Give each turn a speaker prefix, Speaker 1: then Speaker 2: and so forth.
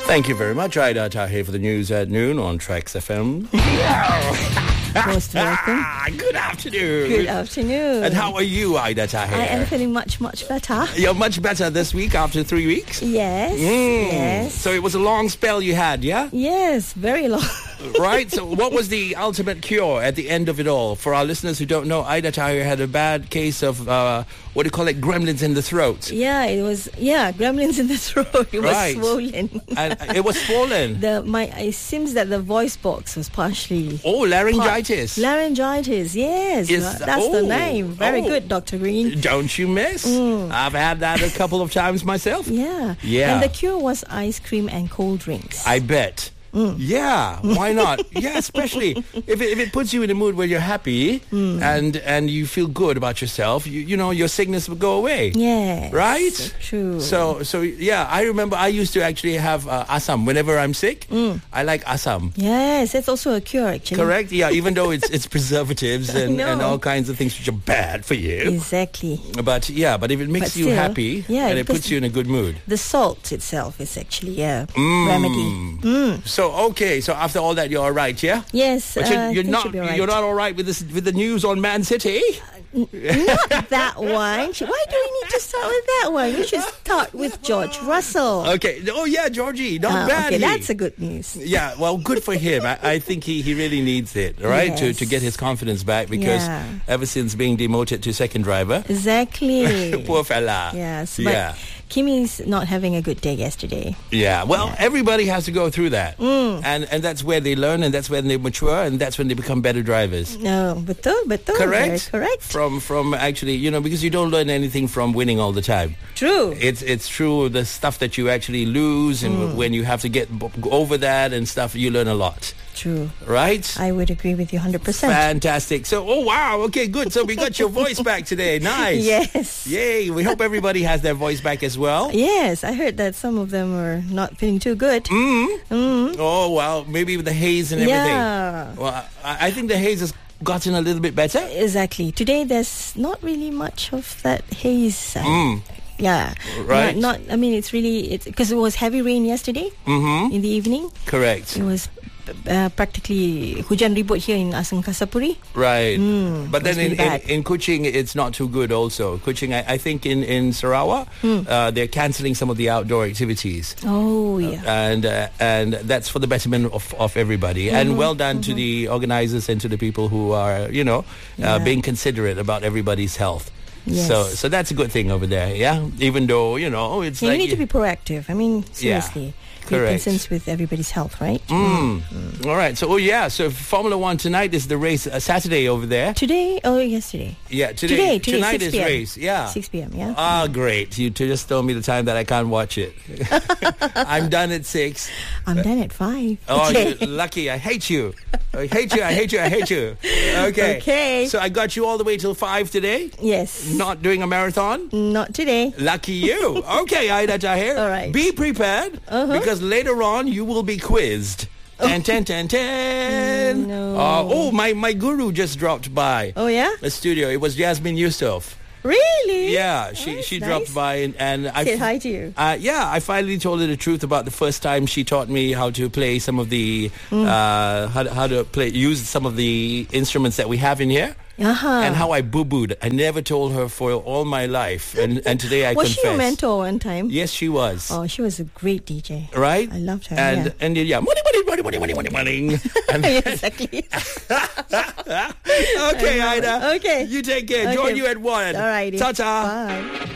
Speaker 1: Thank you very much, Ida Tahir, for the news at noon on Trax FM.
Speaker 2: Most welcome.
Speaker 1: Good afternoon.
Speaker 2: Good afternoon.
Speaker 1: And how are you, Ida Tahir?
Speaker 2: I am feeling much, much better.
Speaker 1: You're much better this week after 3 weeks?
Speaker 2: Yes. Yes.
Speaker 1: So it was a long spell you had, yeah?
Speaker 2: Yes, very long.
Speaker 1: Right? So what was the ultimate cure at the end of it all? For our listeners who don't know, Ida Tahir had a bad case of, what do you call it, gremlins in the throat.
Speaker 2: Yeah, it was, gremlins in the throat. It was swollen.
Speaker 1: And it was swollen.
Speaker 2: It seems that the voice box was partially...
Speaker 1: Oh, laryngitis.
Speaker 2: Laryngitis, yes. That's the name. Very good, Dr. Green.
Speaker 1: Don't you miss? I've had that a couple of times myself.
Speaker 2: Yeah. And the cure was ice cream and cold drinks.
Speaker 1: I bet. Yeah, why not? Yeah, especially if it puts you in a mood where you're happy and you feel good about yourself, you know, your sickness will go away.
Speaker 2: Yeah.
Speaker 1: Right?
Speaker 2: So true.
Speaker 1: So yeah, I remember I used to actually have asam. Whenever I'm sick, I like asam.
Speaker 2: Yes, it's also a cure, actually.
Speaker 1: Correct? Yeah, even though it's preservatives and all kinds of things which are bad for you.
Speaker 2: Exactly.
Speaker 1: But if it makes you happy and it puts you in a good mood.
Speaker 2: The salt itself is actually a remedy.
Speaker 1: So after all that, you're all right, yeah?
Speaker 2: Yes.
Speaker 1: But you're not all right with the news on Man City?
Speaker 2: Not that one. Why do we need to start with that one? We should start with George Russell.
Speaker 1: Okay. Oh, yeah, Georgie. Not bad.
Speaker 2: Okay, that's a good news.
Speaker 1: Yeah, well, good for him. I think he really needs it, right?
Speaker 2: Yes.
Speaker 1: To get his confidence back because ever since being demoted to second driver.
Speaker 2: Exactly.
Speaker 1: Poor fella.
Speaker 2: Yes. But Kimi's not having a good day yesterday.
Speaker 1: Yeah. Well, everybody has to go through that. And that's where they learn and that's when they mature and that's when they become better drivers.
Speaker 2: No, betul.
Speaker 1: Correct?
Speaker 2: Very correct.
Speaker 1: From actually, you know, because you don't learn anything from winning all the time.
Speaker 2: True.
Speaker 1: It's true, the stuff that you actually lose and when you have to get over that and stuff, you learn a lot.
Speaker 2: True.
Speaker 1: Right?
Speaker 2: I would agree with you 100%.
Speaker 1: Fantastic. So, wow. Okay, good. So we got your voice back today. Nice.
Speaker 2: Yes.
Speaker 1: Yay. We hope everybody has their voice back as well.
Speaker 2: Yes. I heard that some of them are not feeling too good.
Speaker 1: Oh, well, maybe with the haze and everything.
Speaker 2: Yeah.
Speaker 1: Well, I think the haze has gotten a little bit better.
Speaker 2: Exactly. Today, there's not really much of that haze. Yeah.
Speaker 1: Right.
Speaker 2: I mean, it's because it was heavy rain yesterday in the evening.
Speaker 1: Correct.
Speaker 2: It was practically hujan ribut here in Asang Kasapuri.
Speaker 1: Right. But then
Speaker 2: really
Speaker 1: in Kuching, it's not too good also. Kuching, I think in Sarawak, they're cancelling some of the outdoor activities.
Speaker 2: Oh, yeah.
Speaker 1: And that's for the betterment of everybody. And well done to the organizers and to the people who are, being considerate about everybody's health.
Speaker 2: Yes.
Speaker 1: So that's a good thing over there, yeah? Even though, it's like...
Speaker 2: You need to be proactive. I mean, seriously.
Speaker 1: Correct.
Speaker 2: Concerns with everybody's health, right?
Speaker 1: All right. So, so Formula One tonight is the race Saturday over there.
Speaker 2: Today? Oh, yesterday.
Speaker 1: Yeah, today. Tonight
Speaker 2: 6
Speaker 1: is
Speaker 2: p.m.
Speaker 1: race, yeah.
Speaker 2: 6 p.m., yeah.
Speaker 1: Ah, great. You just told me the time that I can't watch it. I'm done at 6.
Speaker 2: I'm done at 5.
Speaker 1: Oh,
Speaker 2: okay.
Speaker 1: You're lucky. I hate you. I hate you. Okay. So I got you all the way till 5 today?
Speaker 2: Yes.
Speaker 1: Not doing a marathon?
Speaker 2: Not today.
Speaker 1: Lucky you. Okay, Ida Tahir.
Speaker 2: All right.
Speaker 1: Be prepared because later on you will be quizzed. 10.
Speaker 2: No.
Speaker 1: My guru just dropped by.
Speaker 2: Oh, yeah?
Speaker 1: The studio. It was Yasmin Yusof.
Speaker 2: Really?
Speaker 1: Yeah, she dropped by and I
Speaker 2: said hi to you.
Speaker 1: I finally told her the truth about the first time she taught me how to play some of the use some of the instruments that we have in here. And how I boo-booed. I never told her for all my life. And today I
Speaker 2: was
Speaker 1: confess.
Speaker 2: Was she your mentor one time?
Speaker 1: Yes, she was.
Speaker 2: Oh, she was a great DJ.
Speaker 1: Right?
Speaker 2: I loved her.
Speaker 1: And money. And
Speaker 2: exactly.
Speaker 1: Okay, Ida.
Speaker 2: Okay.
Speaker 1: You take care. Join you at 1.
Speaker 2: All righty.
Speaker 1: Ta-ta.
Speaker 2: Bye.